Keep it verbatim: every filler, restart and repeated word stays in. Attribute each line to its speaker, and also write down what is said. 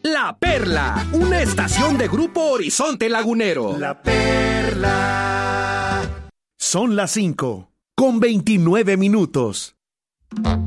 Speaker 1: La Perla, una estación de Grupo Horizonte Lagunero.
Speaker 2: La Perla. Son las cinco, con veintinueve minutos.